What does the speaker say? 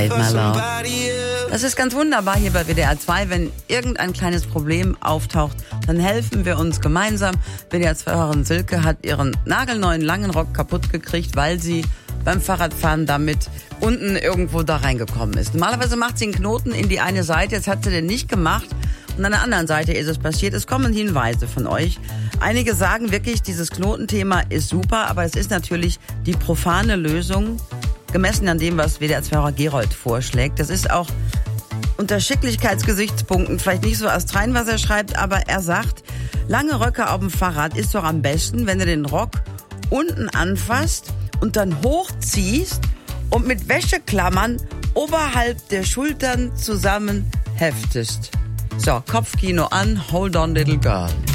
Das ist ganz wunderbar hier bei WDR 2. Wenn irgendein kleines Problem auftaucht, dann helfen wir uns gemeinsam. WDR 2-Hörerin Silke hat ihren nagelneuen langen Rock kaputt gekriegt, weil sie beim Fahrradfahren damit unten irgendwo da reingekommen ist. Normalerweise macht sie einen Knoten in die eine Seite, jetzt hat sie den nicht gemacht. Und an der anderen Seite ist es passiert. Es kommen Hinweise von euch. Einige sagen wirklich, dieses Knotenthema ist super, aber es ist natürlich die profane Lösung, gemessen an dem, was WDR-2-Hörer Gerold vorschlägt. Das ist auch unter Schicklichkeitsgesichtspunkten vielleicht nicht so astrein, was er schreibt, aber er sagt, lange Röcke auf dem Fahrrad ist doch am besten, wenn du den Rock unten anfasst und dann hochziehst und mit Wäscheklammern oberhalb der Schultern zusammen heftest. So, Kopfkino an, hold on little girl.